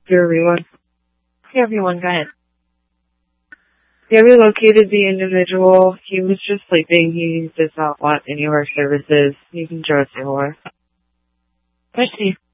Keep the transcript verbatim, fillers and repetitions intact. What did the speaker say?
Zero everyone. Hey everyone, go ahead. Yeah, we located the individual. He was just sleeping. He does not want any of our services. You can show us your. Mercy.